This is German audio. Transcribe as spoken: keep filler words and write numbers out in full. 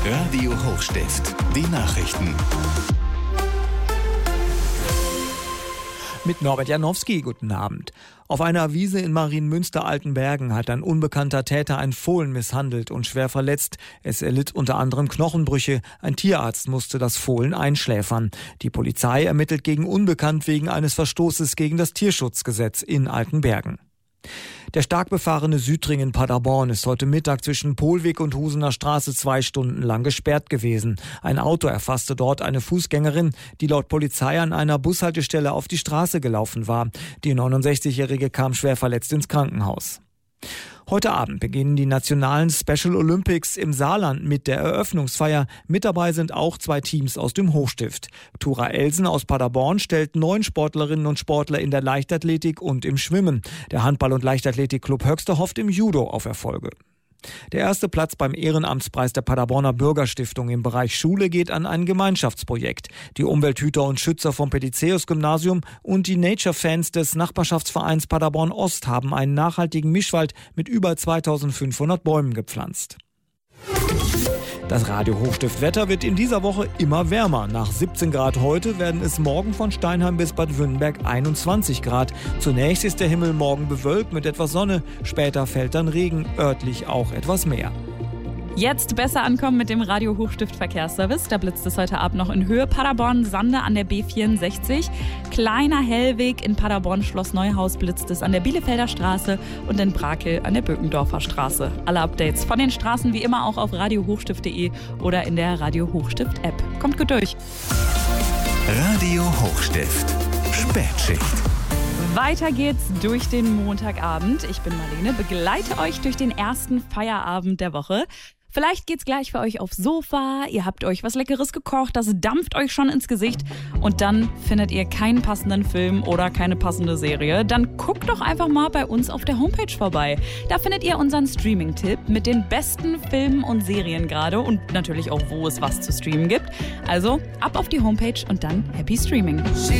Radio Hochstift, die Nachrichten. Mit Norbert Janowski, guten Abend. Auf einer Wiese in Marienmünster-Altenbergen hat ein unbekannter Täter ein Fohlen misshandelt und schwer verletzt. Es erlitt unter anderem Knochenbrüche. Ein Tierarzt musste das Fohlen einschläfern. Die Polizei ermittelt gegen Unbekannt wegen eines Verstoßes gegen das Tierschutzgesetz in Altenbergen. Der stark befahrene Südring in Paderborn ist heute Mittag zwischen Pohlweg und Husener Straße zwei Stunden lang gesperrt gewesen. Ein Auto erfasste dort eine Fußgängerin, die laut Polizei an einer Bushaltestelle auf die Straße gelaufen war. Die neunundsechzigjährige kam schwer verletzt ins Krankenhaus. Heute Abend beginnen die nationalen Special Olympics im Saarland mit der Eröffnungsfeier. Mit dabei sind auch zwei Teams aus dem Hochstift. Tura Elsen aus Paderborn stellt neun Sportlerinnen und Sportler in der Leichtathletik und im Schwimmen. Der Handball- und Leichtathletikclub Höxter hofft im Judo auf Erfolge. Der erste Platz beim Ehrenamtspreis der Paderborner Bürgerstiftung im Bereich Schule geht an ein Gemeinschaftsprojekt. Die Umwelthüter und Schützer vom Petezeus-Gymnasium und die Nature-Fans des Nachbarschaftsvereins Paderborn Ost haben einen nachhaltigen Mischwald mit über zweitausendfünfhundert Bäumen gepflanzt. Das Radio Hochstift Wetter wird in dieser Woche immer wärmer. Nach siebzehn Grad heute werden es morgen von Steinheim bis Bad Wünnenberg einundzwanzig Grad. Zunächst ist der Himmel morgen bewölkt mit etwas Sonne. Später fällt dann Regen, örtlich auch etwas mehr. Jetzt besser ankommen mit dem Radio Hochstift Verkehrsservice. Da blitzt es heute Abend noch in Höhe Paderborn-Sande an der B vierundsechzig. Kleiner Hellweg in Paderborn-Schloss Neuhaus blitzt es an der Bielefelder Straße und in Brakel an der Böckendorfer Straße. Alle Updates von den Straßen wie immer auch auf radio hochstift punkt de oder in der Radio Hochstift App. Kommt gut durch. Radio Hochstift, Spätschicht. Weiter geht's durch den Montagabend. Ich bin Marlene, begleite euch durch den ersten Feierabend der Woche. Vielleicht geht's gleich für euch aufs Sofa, ihr habt euch was Leckeres gekocht, das dampft euch schon ins Gesicht und dann findet ihr keinen passenden Film oder keine passende Serie. Dann guckt doch einfach mal bei uns auf der Homepage vorbei. Da findet ihr unseren Streaming-Tipp mit den besten Filmen und Serien gerade und natürlich auch, wo es was zu streamen gibt. Also ab auf die Homepage und dann Happy Streaming.